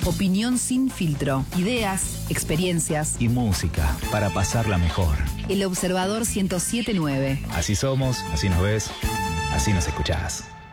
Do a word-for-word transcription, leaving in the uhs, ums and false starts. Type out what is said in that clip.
Opinión sin filtro. Ideas, experiencias y música para pasarla mejor. El Observador ciento siete punto nueve. Así somos, así nos ves, así nos escuchás.